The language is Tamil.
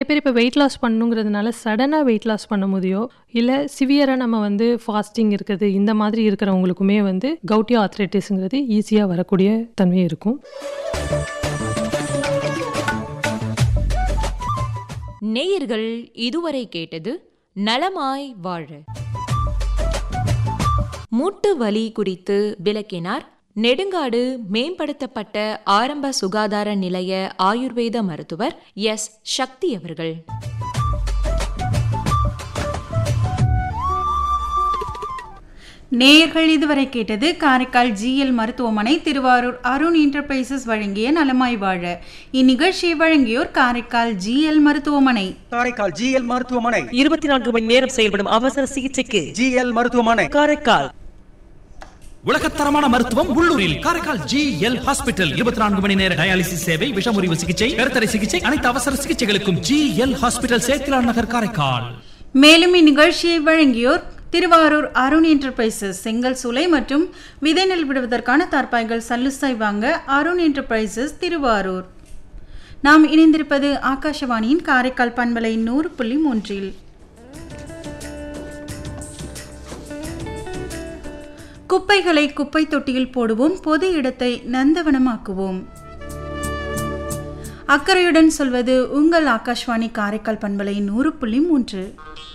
பேர் இப்போ வெயிட் லாஸ் பண்ணணுங்கிறதுனால சடனாக வெயிட் லாஸ் பண்ண முடியும், இல்லை சிவியராக நம்ம வந்து ஃபாஸ்டிங் இருக்கிறது இந்த மாதிரி இருக்கிறவங்களுக்குமே வந்து கவுட்டி ஆர்த்ரைட்டிஸ்ங்கிறது ஈஸியாக வரக்கூடிய தன்மை இருக்கும். நேயர்கள் இதுவரை கேட்டது நலமாய் வாழ. மூட்டு வலி குறித்து விளக்கினார் நெடுங்காடு மேம்படுத்தப்பட்ட ஆரம்ப சுகாதார நிலைய ஆயுர்வேத மருத்துவர் எஸ். சக்தி அவர்கள். நேயர்கள் இதுவரை கேட்டது காரைக்கால் ஜிஎல் மருத்துவமனை திருவாரூர் அருண் என்டர்பிரைசஸ் வழங்கிய நலமாய் வாழ. இந்நிகழ்ச்சியை வழங்கியோர் காரைக்கால் ஜிஎல் மருத்துவமனை. காரைக்கால் ஜிஎல் மருத்துவமனை 24 மணி நேரம் செயல்படும் அவசர சிகிச்சைக்கு ஜிஎல் மருத்துவமனை காரைக்கால். உலகத்தரமான மருத்துவம் உள்ளூரில் காரைக்கால் ஜிஎல் ஹாஸ்பிட்டல். 24 மணி நேர டயாலிசிஸ் சேவை, விஷமுறிவு சிகிச்சை, கருத்தடை சிகிச்சை, அனைத்து அவசர சிகிச்சைகளுக்கும் ஜிஎல் ஹாஸ்பிட்டல், சேத்திலான் நகர், காரைக்கால். மேலும் இந்நிகழ்ச்சியை வழங்கியோர் திருவாரூர் அருண் என்டர்பிரைசஸ். செங்கல் சூளை மற்றும் விதை நெல் விடுவதற்கான தார்பாய்கள் சல்லுசாய் வாங்க அருண் என்டர்பிரைசஸ் திருவாரூர். நாம் இணைந்திருப்பது ஆகாஷவாணியின் காரைக்கால் பண்பலை 100.3. குப்பைகளை குப்பை தொட்டியில் போடுவோம், பொது இடத்தை நந்தவனமாக்குவோம். அக்கறையுடன் சொல்வது உங்கள் ஆகாஷ்வாணி காரைக்கால் பண்பலை 100.3.